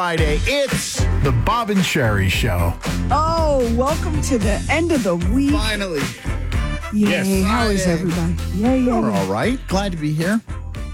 Friday, it's the Bob and Sherry Show. Oh, welcome to the end of the week. Finally. Yay, Yes, how is Friday. everybody? Yay. We're all right. Glad to be here.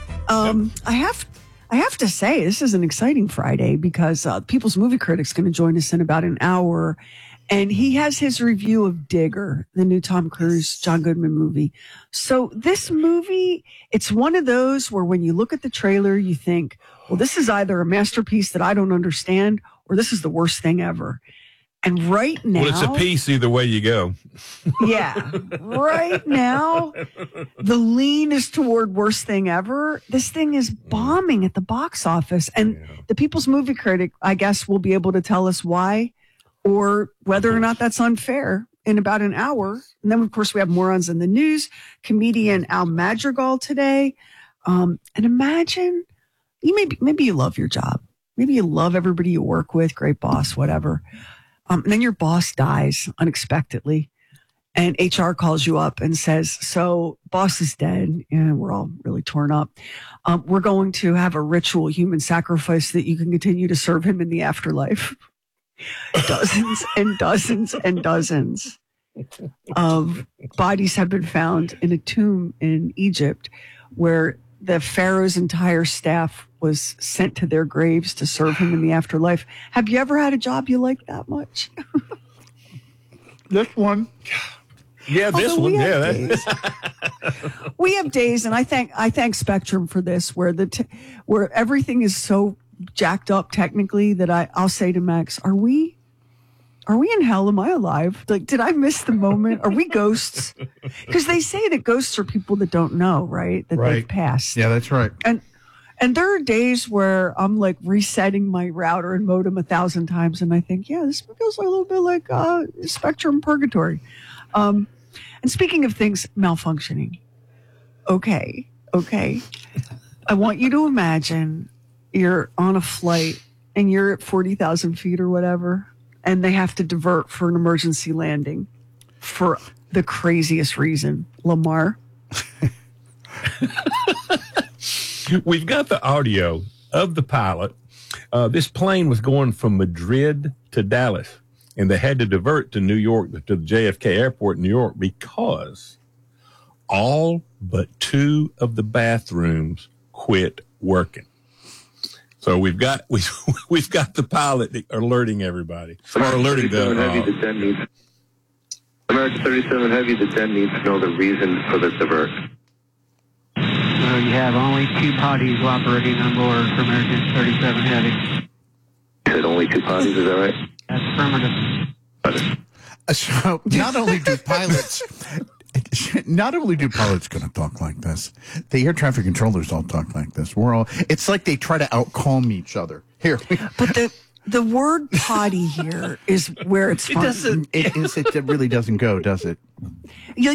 I have to say, this is an exciting Friday because People's Movie Critic's going to join us in about an hour. And he has his review of Digger, the new Tom Cruise, John Goodman movie. So this movie, it's one of those where when you look at the trailer, you think, well, this is either a masterpiece that I don't understand or this is the worst thing ever. And right now... Well, it's a piece either way you go. Yeah. Right now, the lean is toward worst thing ever. This thing is bombing at the box office. And the People's Movie Critic, I guess, will be able to tell us why or whether or not that's unfair in about an hour. And then, of course, we have morons in the news, comedian Al Madrigal today. And imagine, maybe you love your job. Maybe you love everybody you work with, great boss, whatever. And then your boss dies unexpectedly and HR calls you up and says, so boss is dead and we're all really torn up. We're going to have a ritual human sacrifice that you can continue to serve him in the afterlife. Dozens and dozens and dozens of bodies have been found in a tomb in Egypt where the Pharaoh's entire staff was sent to their graves to serve him in the afterlife. Have you ever had a job you like that much? This one. Yeah, this one. Yeah. We have days, and I thank Spectrum for this, where where everything is so jacked up technically that I'll say to Max, are we in hell? Am I alive? Like, did I miss the moment? Are we ghosts? Because they say that ghosts are people that don't know, right? That they've passed. Yeah, that's right. And there are days where I'm like resetting my router and modem 1,000 times, and I think, yeah, this feels a little bit like Spectrum Purgatory. And speaking of things malfunctioning, okay. I want you to imagine you're on a flight and you're at 40,000 feet or whatever, and they have to divert for an emergency landing for the craziest reason. Lamar. We've got the audio of the pilot. This plane was going from Madrid to Dallas, and they had to divert to New York, to the JFK airport in New York, because all but 2 of the bathrooms quit working. So we've got the pilot alerting everybody, or alerting the American 37 Heavy, the 10 needs to know the reason for the divert. So you have only 2 potties operating on board for American 37 Heavy. You said only 2 potties, is that right? That's affirmative. So not only do pilots going to talk like this, the air traffic controllers all talk like this. It's like they try to outcalm each other. Here. But the word potty here is where it's fun. It really doesn't go, does it? You